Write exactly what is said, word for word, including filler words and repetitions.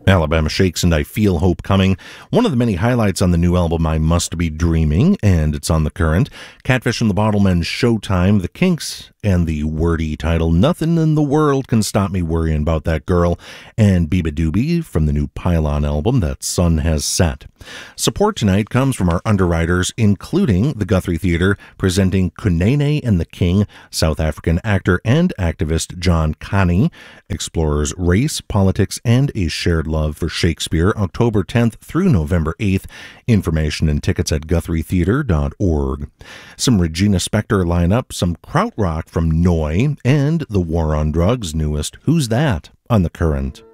Alabama Shakes and I Feel Hope Coming. One of the many highlights on the new album, I Must Be Dreaming, and it's on the current. Catfish and the Bottlemen, Showtime, The Kinks, and the wordy title, Nothing in the World Can Stop Me Worrying About That Girl, and Biba Doobie from the new Pylon album, That Sun Has Set. Support tonight comes from our underwriters, including the Guthrie Theatre, presenting Kunene and the King, South African actor and activist John Kani, explores race, politics, and a shared love for Shakespeare, October tenth through November eighth. Information and tickets at guthrie theatre dot org. Some Regina Spektor lineup, some krautrock from Noi, and the War on Drugs' newest Who's That on the current.